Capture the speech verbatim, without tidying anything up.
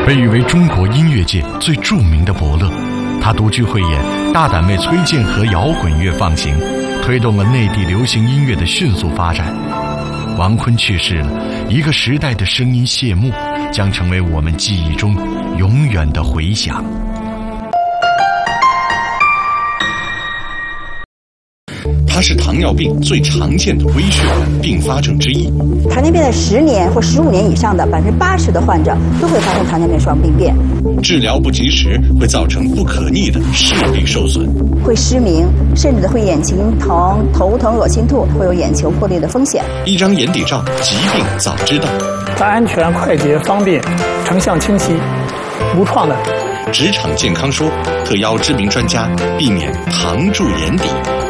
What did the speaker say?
被誉为中国音乐界最著名的伯乐，他独具慧眼，大胆为崔健和摇滚乐放行，推动了内地流行音乐的迅速发展。王坤去世了，一个时代的声音谢幕，将成为我们记忆中永远的回响。 它是糖尿病最常见的微血管并发症之一。 糖尿病的十年或十五年以上的百分之八十的患者都会发生糖尿病双病变。 治疗不及时会造成不可逆的视力受损， 会失明，甚至会眼睛疼、头疼、恶心吐，会有眼球破裂的风险。 一张眼底照，疾病早知道。 它安全、快捷、方便，成像清晰，无创的。 职场健康说特邀知名专家，避免糖住眼底。